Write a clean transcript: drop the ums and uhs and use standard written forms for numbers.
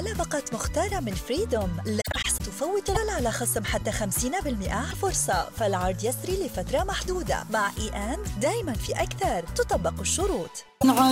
على باقات مختارة من فريدوم. لا تفوت على خصم حتى 50% فرصة، فالعرض يسري لفترة محدودة. مع دايما في أكثر، تطبق الشروط.